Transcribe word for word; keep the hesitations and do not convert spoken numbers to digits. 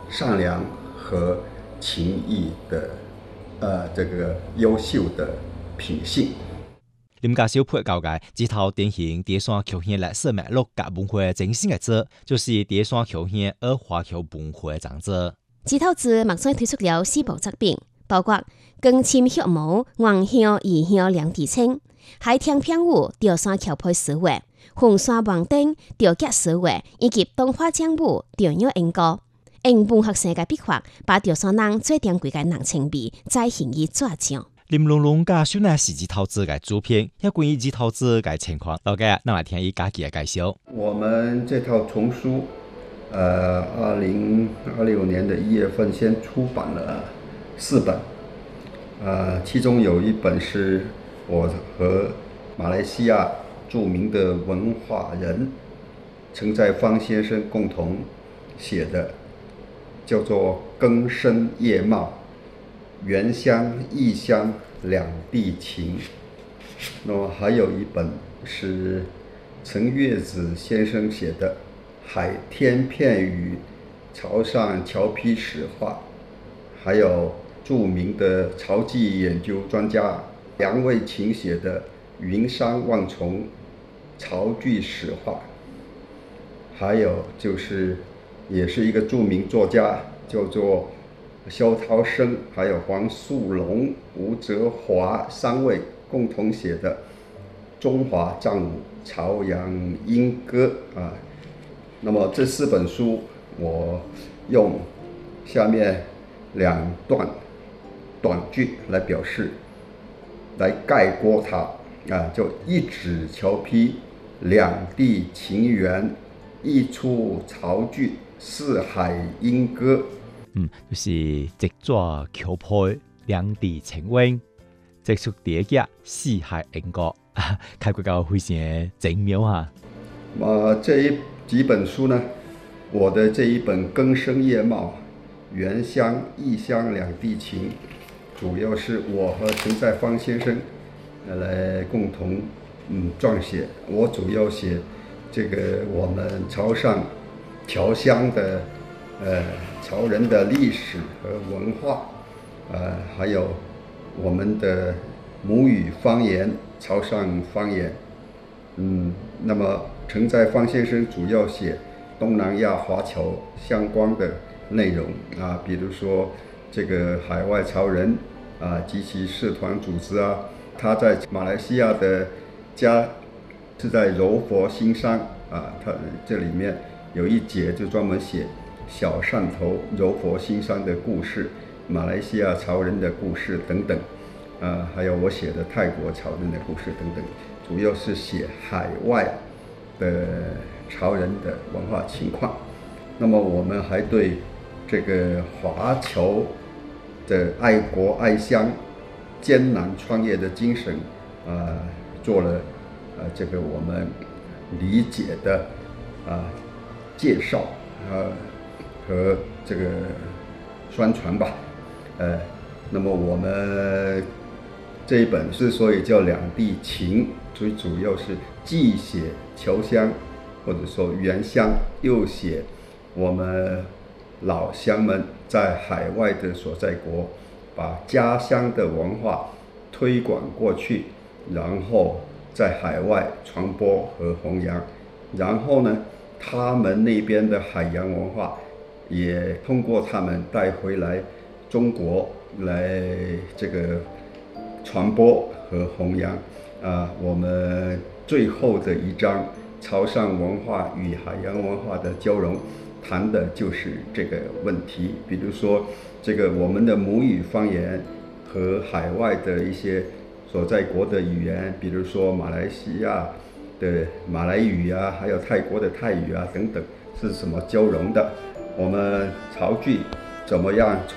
善良和情义的呃这个优秀的品性。 林家小配教界这套典型第三曲线历史脉络甲文化精神的字，就是第三曲线二华侨文化的长者。 这套字目前推出了四部作品，包括光纖血毛、黄香异香两地青、海天片舞、吊山桥配诗画、红山望灯、吊脚诗画，以及东花江舞、吊鸟莺歌。用文学性嘅笔法，把吊山人最珍贵嘅人情味再现于纸上。 林龙龙甲小奈是这套字嘅主编，也关于这套字嘅情况，老家咱来听伊家己嘅介绍。 我们这套丛书，呃，二零二六年的一月份先出版了四本，呃，其中有一本是我和马来西亚著名的文化人陈在芳先生共同写的，叫做《更深叶貌》。原乡异乡两地情。那么还有一本是陈月子先生写的《海天片语潮汕侨批史话》，还有著名的潮籍研究专家梁卫琴写的《云山望虫潮剧史话》，还有就是也是一个著名作家叫做萧涛生，还有黄树龙、吴泽华三位共同写的《中华战舞朝阳莺歌》啊。那么这四本书，我用下面两段短句来表示，来概括它啊，就一指侨批，两地情缘，一出潮剧，四海莺歌。 嗯，就是一抓桥配，两地情缘，一出叠架，四海莺歌，开过到非常精妙哈。 呃，这一几本书呢，我的这一本《更生叶貌》，原乡异乡两地情，主要是我和陈在芳先生来共同嗯撰写。我主要写这个我们潮汕侨乡的呃潮人的历史和文化，呃还有我们的母语方言潮汕方言。嗯，那么陈在芳先生主要写东南亚华侨相关的内容啊，比如说这个海外潮人啊及其社团组织啊，他在马来西亚的家是在柔佛新山啊，他这里面有一节就专门写小汕头柔佛新山的故事，马来西亚潮人的故事等等，啊，还有我写的泰国潮人的故事等等，主要是写海外的潮人的文化情况。那么我们还对这个华侨的爱国爱乡、艰难创业的精神，啊、呃，做了呃这个我们理解的啊、呃、介绍啊和这个宣传吧，呃，那么我们这一本之所以叫两地情，最主要是既写侨乡或者说原乡，又写我们老乡们在海外的所在国，把家乡的文化推广过去，然后在海外传播和弘扬，然后呢，他们那边的海洋文化也通过他们带回来中国来这个传播和弘扬啊。我们最后的一章潮汕文化与海洋文化的交融，谈的就是这个问题。比如说这个我们的母语方言和海外的一些所在国的语言，比如说马来西亚的马来语啊，还有泰国的泰语啊等等，是什么交融的？我们潮剧怎么样